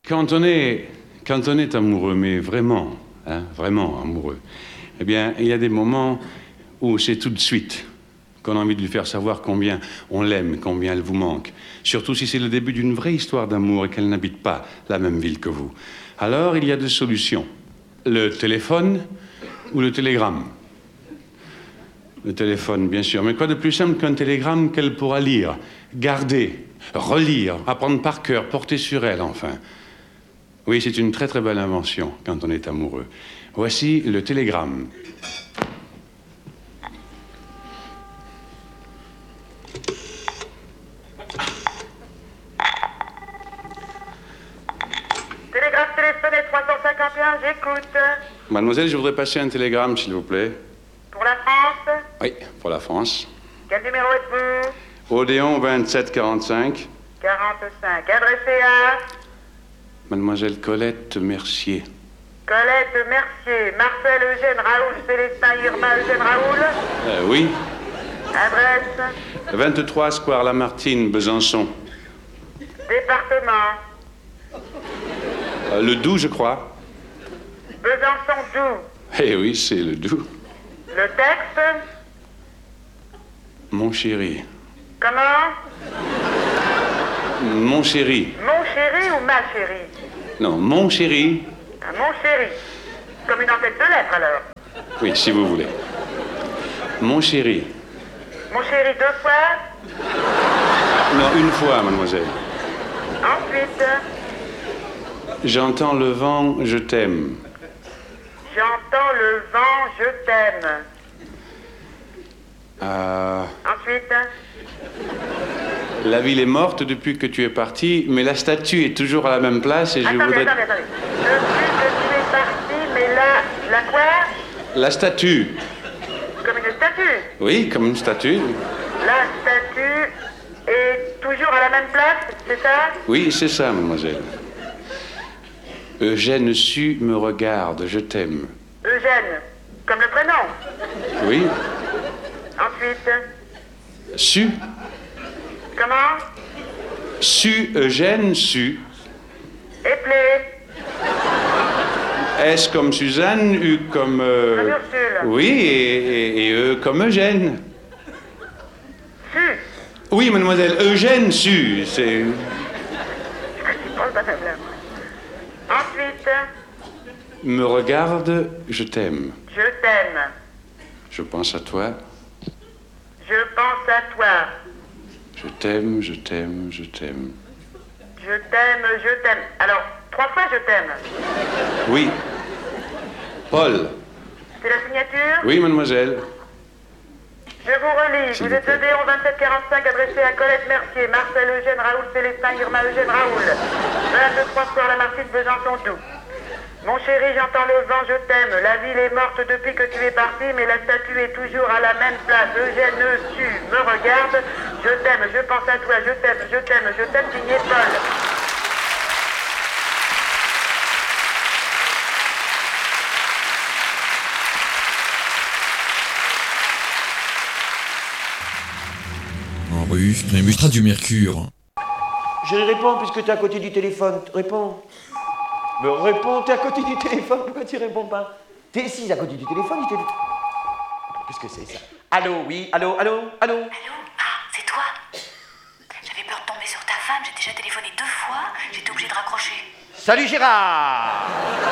Quand on est amoureux, mais vraiment, vraiment amoureux, eh bien, il y a des moments où c'est tout de suite qu'on a envie de lui faire savoir combien on l'aime, combien elle vous manque. Surtout si c'est le début d'une vraie histoire d'amour et qu'elle n'habite pas la même ville que vous. Alors, il y a deux solutions. Le téléphone ou le télégramme. Le téléphone, bien sûr. Mais quoi de plus simple qu'un télégramme qu'elle pourra lire, garder, relire, apprendre par cœur, porter sur elle, enfin. Oui, c'est une très très belle invention quand on est amoureux. Voici le télégramme. Télégraphe téléphoné 351, j'écoute. Mademoiselle, je voudrais passer un télégramme, s'il vous plaît. Pour la France? Oui, pour la France. Quel numéro êtes-vous? Odéon 2745. 45. Adressé à? Mademoiselle Colette Mercier. Colette Mercier, Marcel Eugène Raoul, Célestin Irma Eugène Raoul. Oui. Adresse? 23 Square Lamartine, Besançon. Département? Le Doubs, je crois. Besançon Doubs. Eh oui, c'est le Doubs. Le texte? Mon chéri. Comment? Mon chéri. Mon chéri ou ma chérie? Non, mon chéri. Ah, mon chéri. Comme une entête de lettres alors. Oui, si vous voulez. Mon chéri. Mon chéri deux fois? Non, une fois, mademoiselle. Ensuite? J'entends le vent, je t'aime. J'entends le vent, je t'aime. Ensuite? La ville est morte depuis que tu es parti, mais la statue est toujours à la même place et je Attendez. voudrais... Depuis que tu es parti, mais là, la quoi? La statue. Comme une statue? Oui, comme une statue. La statue est toujours à la même place, c'est ça? Oui, c'est ça, mademoiselle. Eugène Sue me regarde, je t'aime. Eugène, comme le prénom? Oui. Ensuite? Sue. Comment? Sue, Eugène Sue. Éplé? S comme Suzanne, U comme... Comme Ursule. Oui, et E comme Eugène. Su? Oui, mademoiselle, Eugène Sue, c'est... Oh, le blabla. Ensuite? Me regarde, je t'aime. Je t'aime. Je pense à toi. Je pense à toi. Je t'aime, je t'aime, je t'aime. Je t'aime, je t'aime. Alors, 3 fois je t'aime. Oui. Paul. C'est la signature? Oui, mademoiselle. Je vous relis. S'il Vous vous êtes plaît. Odéon 2745, adressé à Colette Mercier, Marcel Eugène Raoul, Célestin Irma Eugène Raoul. 23 Square Lamartine, Besançon Doubs. Mon chéri, j'entends le vent, je t'aime. La ville est morte depuis que tu es parti, mais la statue est toujours à la même place. Eugène Sue me regarde. Je t'aime, je pense à toi, je t'aime, je t'aime, je t'aime, signé Paul. En rue, Rémus Radio Mercure. Je réponds puisque t'es à côté du téléphone. Réponds. Mais réponds, t'es à côté du téléphone, pourquoi tu réponds pas? T'es assise à côté du téléphone, il t'est... Qu'est-ce que c'est ça? Allô, oui, allô? Allô? Ah, c'est toi? J'avais peur de tomber sur ta femme, j'ai déjà téléphoné 2 fois, j'étais obligée de raccrocher. Salut Gérard!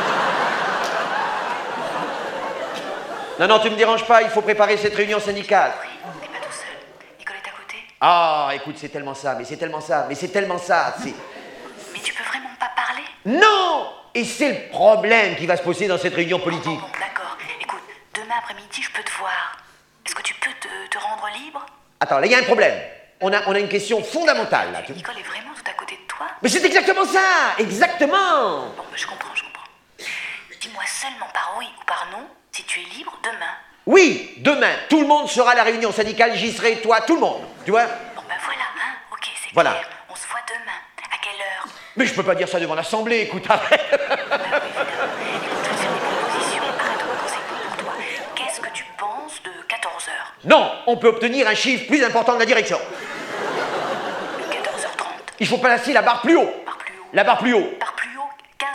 Non, tu me déranges pas, il faut préparer cette réunion syndicale. Oui, t'es pas tout seul. Nicole est à côté? Ah, écoute, c'est tellement ça, mais c'est tellement ça. Mais tu peux vraiment pas parler? Non! Et c'est le problème qui va se poser dans cette réunion politique. Bon, d'accord. Écoute, demain après-midi, je peux te voir. Est-ce que tu peux te rendre libre? Attends, là, il y a un problème. On a une question fondamentale, là. Nicole est vraiment tout à côté de toi? Mais c'est exactement ça! Exactement! Bon, je comprends. Dis-moi seulement par oui ou par non si tu es libre demain. Oui, demain, tout le monde sera à la réunion syndicale, j'y serai, toi, tout le monde. Tu vois? Bon, voilà, hein? Ok, c'est Voilà. clair. On se voit demain. À quelle heure? Mais je peux pas dire ça devant l'Assemblée, écoute, arrête. Écoute, je vais te faire des propositions. Arrête-toi quand c'est bon pour toi. Qu'est-ce que tu penses de 14 heures? Non, on peut obtenir un chiffre plus important de la direction. 14h30. Il faut placer la barre plus haut. Par plus haut. La barre plus haut. Par plus haut.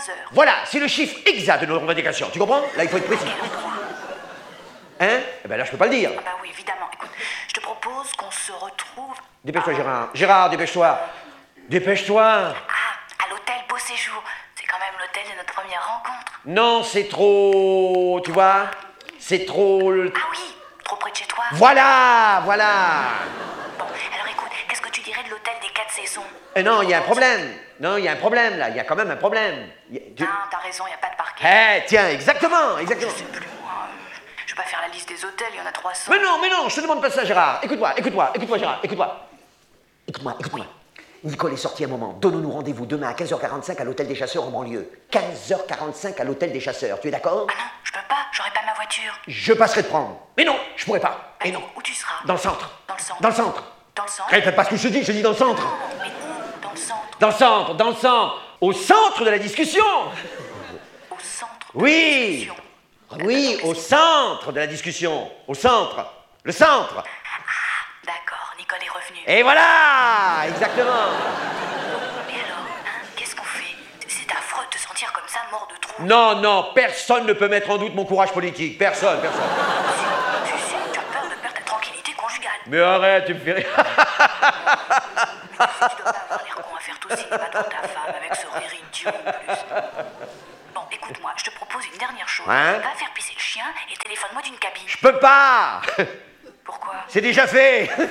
heures. Voilà, c'est le chiffre exact de nos revendications. Tu comprends? Là, il faut être précis. Quel endroit? Hein? Eh ben là, je peux pas le dire. Ah bah oui, évidemment. Écoute, je te propose qu'on se retrouve... Dépêche-toi, Gérard. Gérard, dépêche-toi. Dépêche-toi. Ah, à l'hôtel Beau Séjour. C'est quand même l'hôtel de notre première rencontre. Non, c'est trop... Tu vois? C'est trop... Ah oui, trop près de chez toi. Voilà, voilà. Bon, alors écoute, qu'est-ce que tu dirais de l'hôtel des 4 saisons? Non, il y a un problème. Non, il y a un problème, là. Il y a quand même un problème. Non, t'as raison, il n'y a pas de parking. Tiens, exactement, exactement. Je sais plus, moi. Je vais pas faire la liste des hôtels, il y en a 300. Mais non, je te demande pas ça, Gérard. Écoute-moi, Gérard, écoute-moi. Écoute-moi. Nicole est sortie un moment. Donnons-nous rendez-vous demain à 15h45 à l'hôtel des chasseurs en banlieue. 15h45 à l'hôtel des chasseurs. Tu es d'accord? Ah non, je peux pas, j'aurai pas ma voiture. Je passerai te prendre. Mais non, je pourrai pas. Et non. Où tu seras? Dans le centre. Dans le centre. Dans le centre. Dans le centre? Répète pas ce que je dis dans le centre. Mais où? Dans le centre. Dans le centre. Au centre de la discussion. Au centre de Oui. la discussion. Oui, au centre de la discussion. Au centre. Le centre. D'accord, Nicole est revenue. Et voilà. Exactement. Mais alors, hein, qu'est-ce qu'on fait? C'est affreux de te sentir comme ça, mort de trouille. Non, personne ne peut mettre en doute mon courage politique. Personne. Tu sais, tu as peur de perdre ta tranquillité conjugale. Mais arrête, tu me fais rire. Tu dois pas avoir l'air con à faire tout cinéma devant ta femme avec ce rire idiot en plus. Bon, écoute-moi, je te propose une dernière chose. Hein? Va faire pisser le chien et téléphone-moi d'une cabine. Je peux pas. Pourquoi? C'est déjà fait. Oh,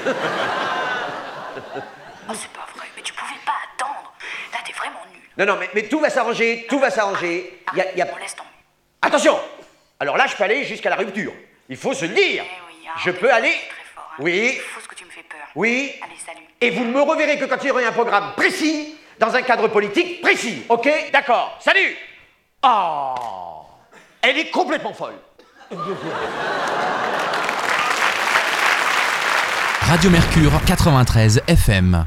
c'est pas vrai, mais tu pouvais pas attendre. Là, t'es vraiment nul. Non, mais tout va s'arranger, Il y a... On laisse tomber. Attention. Alors là, je peux aller jusqu'à la rupture. Il faut se le dire. Eh oui, Je peux aller... très fort, hein. Oui. C'est fou ce que tu me fais peur. Oui. Allez, salut. Et vous ne me reverrez que quand il y aura un programme précis, dans un cadre politique précis. Ok? D'accord. Salut. Oh. Elle est complètement folle. Radio Mercure 93 FM.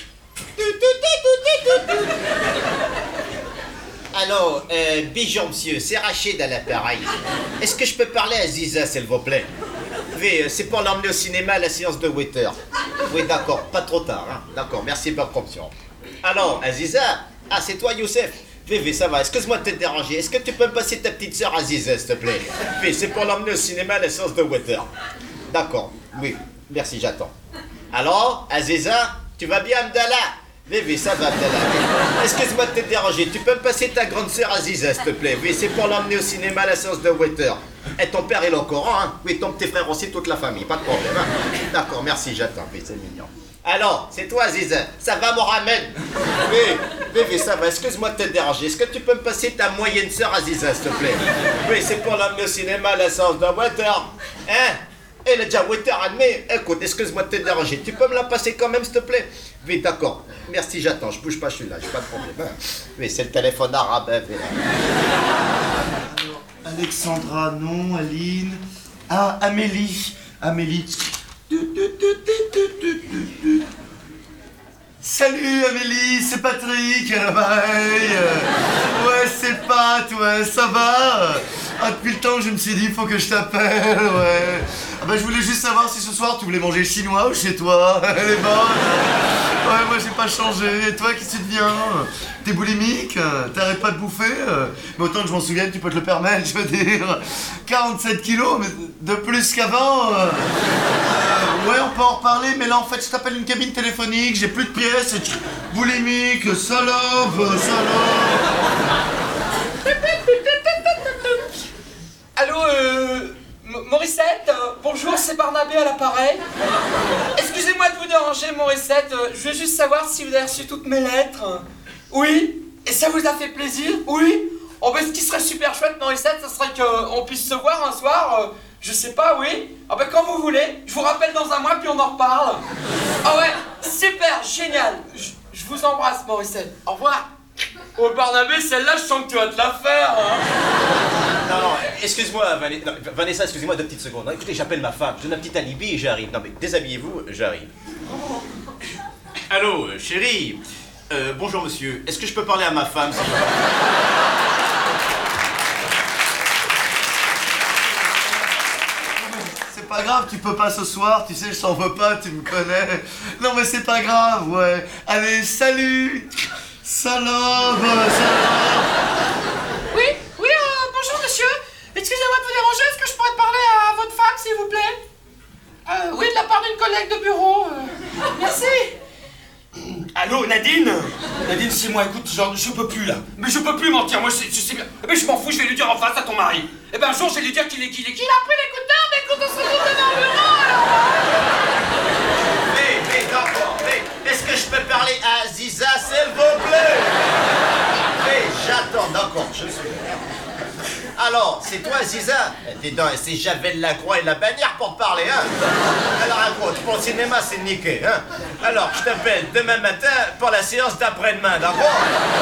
Alors, bonjour monsieur, c'est Rachid à l'appareil. Est-ce que je peux parler à Ziza, s'il vous plaît? Oui, c'est pour l'emmener au cinéma à la séance de waiter. Oui, d'accord, pas trop tard, hein. D'accord, merci de votre compréhension. Alors, Aziza? Ah, c'est toi, Youssef? Oui, ça va, excuse-moi de te déranger. Est-ce que tu peux me passer ta petite sœur Aziza, s'il te plaît? Oui, c'est pour l'emmener au cinéma à la séance de waiter. D'accord, oui, merci, j'attends. Alors, Aziza, tu vas bien, Abdallah? Oui, ça va, Abdallah. Excuse-moi de te déranger. Tu peux me passer ta grande sœur Aziza, s'il te plaît? Oui, c'est pour l'emmener au cinéma à la séance de waiter. Et ton père, il est au Coran, hein? Oui, ton petit frère aussi, toute la famille, pas de problème, hein? D'accord, merci, j'attends. Oui, c'est mignon. Alors, c'est toi, Aziza? Ça va, Mohamed? Oui, ça va. Excuse-moi de te déranger. Est-ce que tu peux me passer ta moyenne sœur Aziza, s'il te plaît? Oui, c'est pour l'emmener au cinéma à la séance de waiter. Hein? Elle est déjà waiter admis. Écoute, excuse-moi de te déranger. Tu peux me la passer quand même, s'il te plaît? Oui, d'accord. Merci, j'attends. Je bouge pas, je suis là. J'ai pas de problème. Hein? Oui, c'est le téléphone arabe. Hein, alors, Alexandra, non. Aline. Ah, Amélie. Salut Amélie, c'est Patrick à l'appareil. Ouais, c'est Pat, ouais, ça va? Ah, depuis le temps, je me suis dit, faut que je t'appelle, ouais. Ah bah, je voulais juste savoir si ce soir, tu voulais manger chinois ou chez toi. Elle est bonne. Ouais, moi, j'ai pas changé. Et toi, qu'est-ce qui te vient? T'es boulimique? T'arrêtes pas de bouffer? Mais autant que je m'en souvienne, tu peux te le permettre, je veux dire. 47 kilos, mais de plus qu'avant. Ouais, on peut en reparler, mais là, en fait, je t'appelle une cabine téléphonique, j'ai plus de pièces, boulimique, salope. Allô, Morissette, bonjour, c'est Barnabé à l'appareil. Excusez-moi de vous déranger, Morissette, je veux juste savoir si vous avez reçu toutes mes lettres. Oui? Et ça vous a fait plaisir? Oui? Oh, ben, ce qui serait super chouette, Morissette, ça serait qu'on puisse se voir un soir, je sais pas, oui? Ah ben, quand vous voulez, je vous rappelle dans un mois, puis on en reparle. Ah ouais, super, génial. Je vous embrasse, Morissette. Au revoir. Oh, Barnabé, celle-là, je sens que tu vas te la faire, hein. Non, excuse-moi, Vanessa, excusez-moi 2 petites secondes. Écoutez, j'appelle ma femme, je donne un petit alibi et j'arrive. Non, mais déshabillez-vous, j'arrive. Allô, chérie. Bonjour, monsieur. Est-ce que je peux parler à ma femme, s'il vous plaît? C'est pas grave, tu peux pas ce soir, tu sais, je t'en veux pas, tu me connais. Non, mais c'est pas grave, ouais. Allez, salut. Salope. Oui, de la part d'une collègue de bureau. Merci. Allô, Nadine? Nadine, c'est moi, écoute, genre, je peux plus là. Mais je peux plus mentir, moi, je sais bien. Mais je m'en fous, je vais lui dire en face à ton mari. Eh ben, un jour, je vais lui dire qu'il a pris l'écouteur, mais écoute, on se retrouve dans le bureau alors. Mais d'accord, mais est-ce que je peux parler à Ziza, s'il vous plaît? Mais j'attends, d'accord, je suis. Alors, c'est toi, Ziza? Dis donc, c'est Javel Lacroix et la bannière pour te parler, hein? Alors, à quoi? Tu prends le cinéma, c'est niqué, hein? Alors, je t'appelle demain matin pour la séance d'après-demain, d'accord?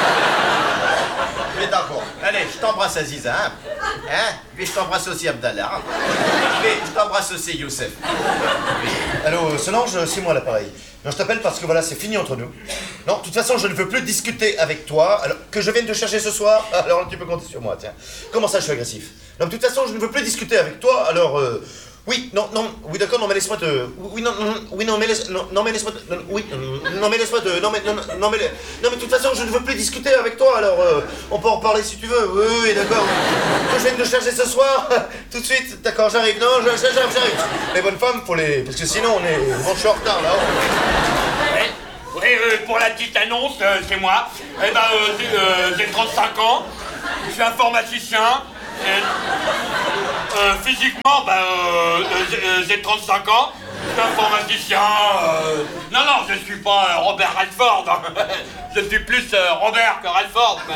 Mais d'accord. Allez, je t'embrasse, Aziza, hein? Hein? Puis je t'embrasse aussi, Abdallah, hein? Puis je t'embrasse aussi, Youssef. Allô, Solange, c'est moi l'appareil. Non, je t'appelle parce que voilà, c'est fini entre nous. Non, de toute façon, je ne veux plus discuter avec toi. Alors, que je vienne te chercher ce soir, alors tu peux compter sur moi, tiens. Comment ça, je suis agressif? Non, de toute façon, je ne veux plus discuter avec toi, alors... Oui, non, oui, d'accord, non, mais laisse-moi te... Oui, non, mais laisse... Non, mais laisse-moi te... Oui, non, mais laisse-moi te... Non, mais de toute façon, je ne veux plus discuter avec toi, alors... on peut en reparler si tu veux. Oui, d'accord. Que je vienne te chercher ce soir, tout de suite. D'accord, j'arrive. Non, j'arrive. Les bonnes femmes, faut les... Parce que sinon, on est... Bon, je suis en retard, là. Oui, pour la petite annonce, c'est moi. Eh ben, j'ai 35 ans, je suis informaticien. Physiquement, j'ai 35 ans, je suis informaticien. Non, je suis pas Robert Redford. Je suis plus Robert que Redford. Ouais.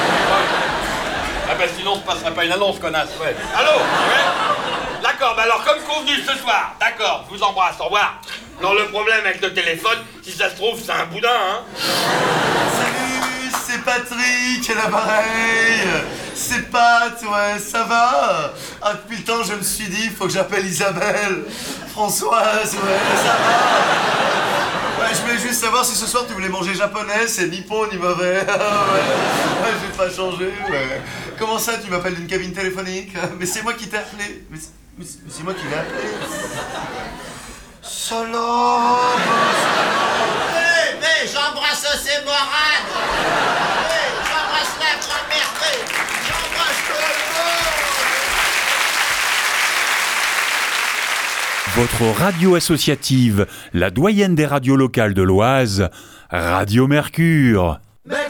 Ah ben sinon, je passerait pas une annonce, connasse. Ouais. Allô? Ouais. D'accord, alors comme convenu ce soir, d'accord, je vous embrasse, au revoir. Non, le problème avec le téléphone, si ça se trouve, c'est un boudin, hein. Salut, c'est Patrick à l'appareil. C'est Pat, ouais, ça va? Ah, depuis le temps, je me suis dit, faut que j'appelle Isabelle. Françoise, ouais, ça va? Ouais, je voulais juste savoir si ce soir tu voulais manger japonais, c'est ni bon ni mauvais. Ouais, je vais pas changer, ouais. Comment ça, tu m'appelles d'une cabine téléphonique? Mais c'est moi qui t'ai appelé. Mais c'est moi qui l'ai appelé. Salope! Mais j'embrasse ces morades! J'embrasse la grand-mère! J'embrasse tout le monde! Votre radio associative, la doyenne des radios locales de l'Oise, Radio Mercure.